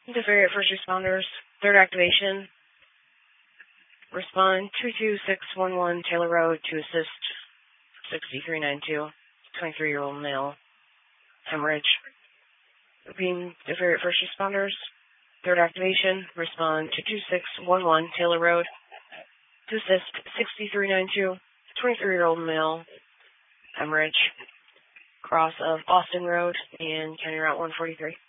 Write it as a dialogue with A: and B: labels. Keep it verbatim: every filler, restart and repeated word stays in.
A: Different first responders. Third activation. Respond two two six one one Taylor Road to assist sixty-three ninety-two, twenty-three-year-old male, hemorrhage. Repeating different first responders. Third activation. Respond to two two six one one Taylor Road to assist sixty-three ninety-two, twenty-three-year-old male, hemorrhage. Cross of Austin Road and County Route one forty-three.